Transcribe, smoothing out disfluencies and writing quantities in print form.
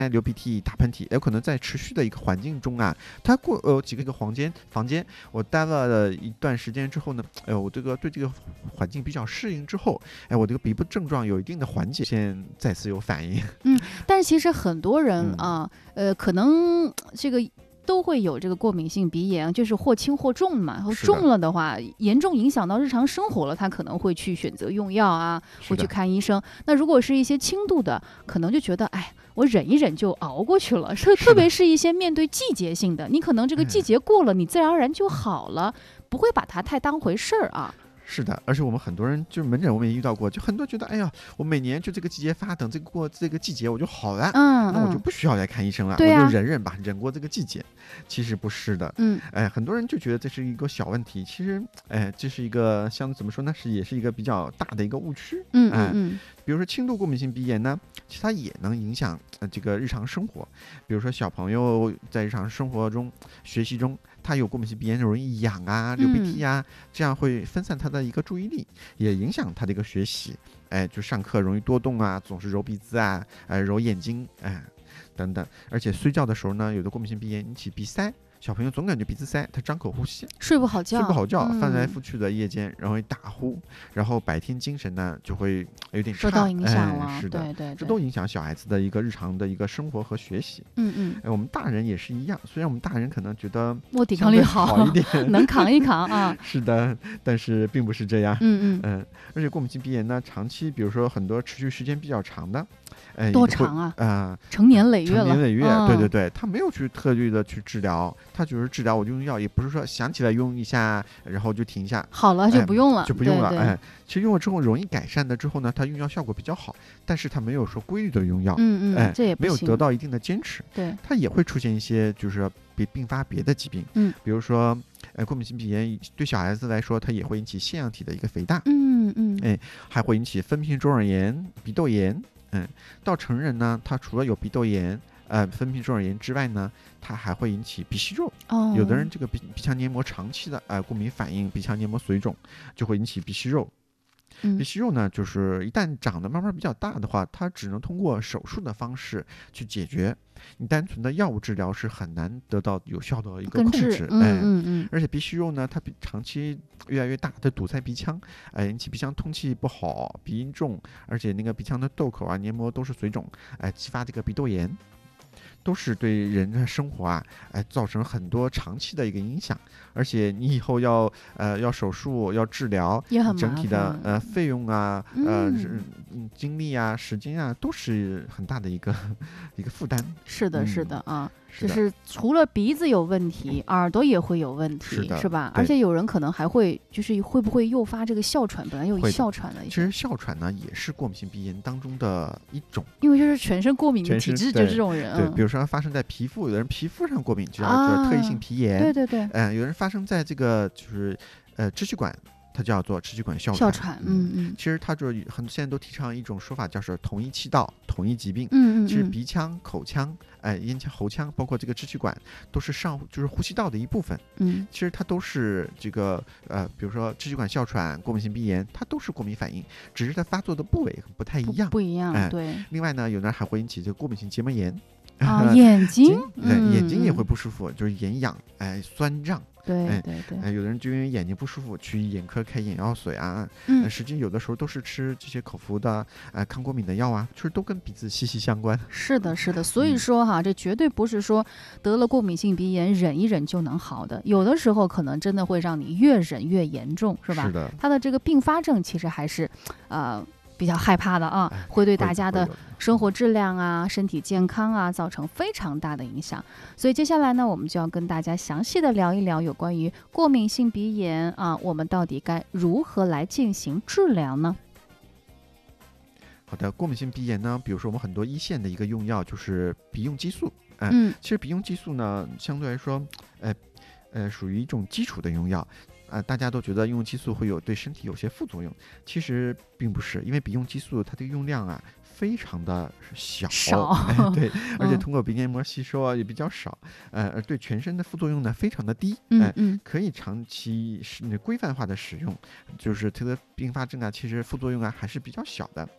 流鼻涕、打喷嚏，有可能在持续的一个环境中啊，它几个房间，我待了一段时间之后呢，我这个对这个环境比较适应之后，我这个鼻部症状有一定的缓解，先再次有反应。 但是其实很多人啊，可能这个都会有这个过敏性鼻炎，就是或轻或重嘛。然后重了的话，严重影响到日常生活了，他可能会去选择用药啊，会去看医生。那如果是一些轻度的，可能就觉得，哎，我忍一忍就熬过去了。特别是一些面对季节性的，你可能这个季节过了，你自然而然就好了，不会把它太当回事儿啊。 是的，而且我们很多人就是门诊我们也遇到过，就很多觉得，哎呀，我每年就这个季节发，等过这个季节我就好了，那我就不需要来看医生了，我就忍忍吧，忍过这个季节。其实不是的，很多人就觉得这是一个小问题，其实，这是一个怎么说呢，也是一个比较大的一个误区。比如说轻度过敏性鼻炎呢，其实它也能影响这个日常生活，比如说小朋友在日常生活中、学习中，他有过敏性鼻炎容易痒啊、流鼻涕啊，这样会分散他的一个注意力，也影响他的一个学习。就上课容易多动啊，总是揉鼻子啊，揉眼睛，等等。而且睡觉的时候呢，有的过敏性鼻炎引起鼻塞。小朋友总感觉鼻子塞，他张口呼吸， 睡不好觉， 翻来覆去的夜间容易打呼，然后白天精神呢就会有点差， 受到影响了。 是的， 对， 这都影响小孩子的一个日常的一个生活和学习。我们大人也是一样，虽然我们大人可能觉得我抵抗力好一点， 能扛一扛啊。 是的，但是并不是这样。而且过敏性鼻炎呢，长期比如说很多持续时间比较长的。 多长啊？成年累月了。 对，他没有去特意的去治疗，他就是治疗我就用药，也不是说想起来用一下，然后就停一下， 好了就不用了， 其实用了之后容易改善的之后呢，他用药效果比较好，但是他没有说规律的用药， 这也不行， 没有得到一定的坚持， 对， 他也会出现一些就是并发别的疾病，比如说过敏性鼻炎对小孩子来说，它也会引起腺样体的一个肥大，还会引起分泌性中耳炎、鼻窦炎。到成人呢，他除了有鼻窦炎、分泌中耳炎之外呢，它还会引起鼻息肉。有的人这个鼻腔黏膜长期的过敏反应，鼻腔黏膜水肿，就会引起鼻息肉。鼻息肉呢，就是一旦长得慢慢比较大的话，它只能通过手术的方式去解决。你单纯的药物治疗是很难得到有效的一个控制。而且鼻息肉呢，它长期越来越大，它堵塞鼻腔，引起鼻腔通气不好，鼻音重，而且那个鼻腔的窦口啊、黏膜都是水肿，激发这个鼻窦炎。都是对人的生活造成很多长期的一个影响，而且你以后要手术要治疗， 也很整体的费用啊，精力啊、时间啊，都是很大的一个负担。 是的啊。就是除了鼻子有问题，耳朵也会有问题，是吧？而且有人可能还会，就是会不会诱发这个哮喘？本来有哮喘的。 其实哮喘呢，也是过敏性鼻炎当中的一种。 因为就是全身过敏的体质，就这种人。 对，比如说发生在皮肤，有的人皮肤上过敏，就叫特异性皮炎。 对。 有人发生在这个就是支气管。它叫做支气管哮喘。 其实它就是现在都提倡一种说法，叫是同一气道、同一疾病。其实鼻腔、口腔、咽腔、喉腔，包括这个支气管，都是就是呼吸道的一部分。其实它都是这个比如说支气管哮喘、过敏性鼻炎，它都是过敏反应，只是它发作的部位不太一样。 不一样，对。 另外呢，有的还会引起这个过敏性结膜炎。 眼睛， 眼睛也会不舒服，就是眼痒，酸胀。 对， 有的人就因为眼睛不舒服去眼科开眼药水啊，实际有的时候都是吃这些口服的抗过敏的药啊，就是都跟鼻子息息相关。 是的，所以说这绝对不是说得了过敏性鼻炎忍一忍就能好的，有的时候可能真的会让你越忍越严重，是吧？ 是的， 它的这个并发症其实还是比较害怕的啊，会对大家的生活质量啊、身体健康啊造成非常大的影响。所以接下来呢，我们就要跟大家详细的聊一聊有关于过敏性鼻炎啊，我们到底该如何来进行治疗呢？ 好的，过敏性鼻炎呢，比如说我们很多一线的一个用药就是鼻用激素。其实鼻用激素呢，相对来说，属于一种基础的用药。大家都觉得用激素会对身体有些副作用，其实并不是，因为鼻用激素它的用量非常的小，对，而且通过鼻黏膜吸收也比较少，而对全身的副作用呢非常的低，可以长期规范化的使用，就是它的并发症其实副作用还是比较小的。